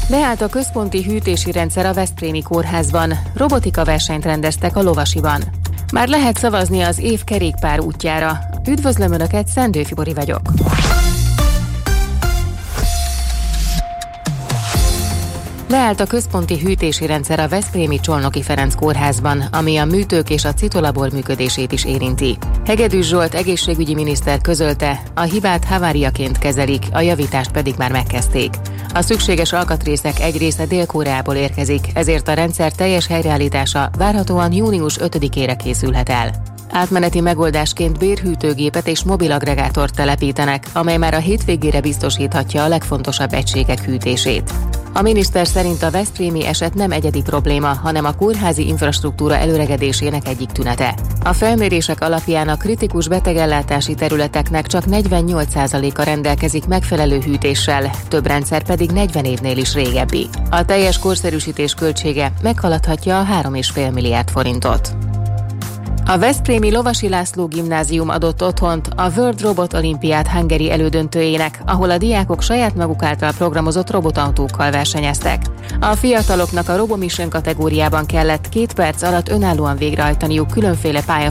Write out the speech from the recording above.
Leállt a központi hűtési rendszer a veszprémi kórházban, robotika versenyt rendeztek a Lovasiban. Már lehet szavazni az év kerékpár útjára. Üdvözlöm Önöket, Szendőfi Bori vagyok. Leállt a központi hűtési rendszer a veszprémi Csolnoki Ferenc kórházban, ami a műtők és a citolabor működését is érinti. Hegedűs Zsolt egészségügyi miniszter közölte, a hibát haváriaként kezelik, a javítást pedig már megkezdték. A szükséges alkatrészek egy része Dél-Koreából érkezik, ezért a rendszer teljes helyreállítása várhatóan június 5-ére készülhet el. Átmeneti megoldásként bérhűtőgépet és mobilagregátort telepítenek, amely már a hétvégére biztosíthatja a legfontosabb egységek hűtését. A miniszter szerint a veszprémi eset nem egyedi probléma, hanem a kórházi infrastruktúra előregedésének egyik tünete. A felmérések alapján a kritikus betegellátási területeknek csak 48%-a rendelkezik megfelelő hűtéssel, több rendszer pedig 40 évnél is régebbi. A teljes korszerűsítés költsége meghaladhatja a 3,5 milliárd forintot. A veszprémi Lovasi László Gimnázium adott otthont a World Robot Olympiád Hungary elődöntőjének, ahol a diákok saját maguk által programozott robotautókkal versenyeztek. A fiataloknak a RoboMission kategóriában kellett 2 perc alatt önállóan végrehajtaniuk különféle